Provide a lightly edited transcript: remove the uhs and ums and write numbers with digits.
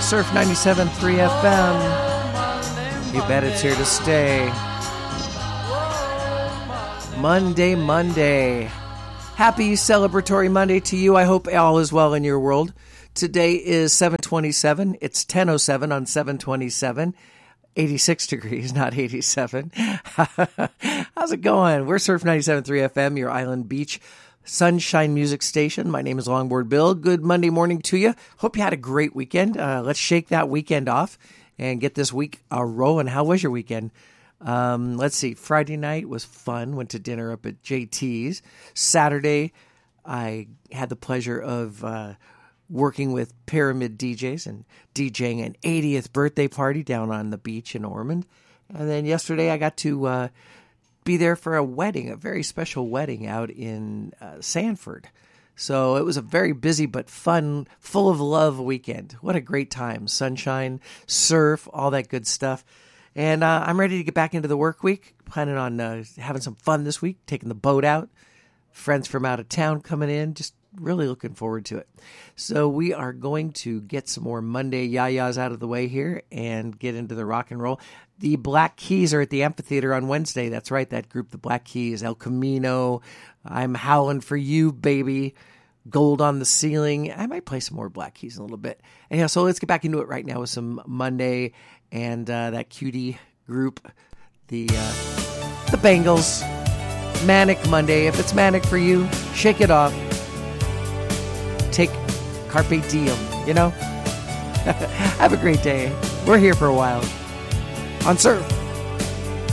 Surf 97.3 FM. You bet it's here to stay. Monday. Happy celebratory Monday to you. I hope all is well in your world. Today is 7/27. It's 10:07 on 7/27. 86 degrees, not 87. How's it going? We're Surf 97.3 FM, your Island Beach Sunshine Music Station. My name is Longboard Bill. Good Monday morning to you. Hope you had a great weekend. Let's shake that weekend off and get this week rolling. How was your weekend? Let's see. Friday night was fun. Went to dinner up at JT's. Saturday, I had the pleasure of working with Pyramid DJs and DJing an 80th birthday party down on the beach in Ormond. And then yesterday I got to be there for a wedding, a very special wedding out in Sanford. So it was a very busy but fun, full of love weekend. What a great time. Sunshine, surf, all that good stuff. And I'm ready to get back into the work week. Planning on having some fun this week, taking the boat out. Friends from out of town coming in. Just really looking forward to it. So we are going to get some more Monday yayas out of the way here and get into the rock and roll. The Black Keys are at the amphitheater on Wednesday. That's right, that group, the Black Keys, El Camino, I'm Howling for You, Baby, Gold on the Ceiling. I might play some more Black Keys in a little bit. Anyhow, so let's get back into it right now with some Monday and that cutie group, the Bangles. Manic Monday. If it's manic for you, shake it off. Take carpe diem, you know? Have a great day. We're here for a while on Surf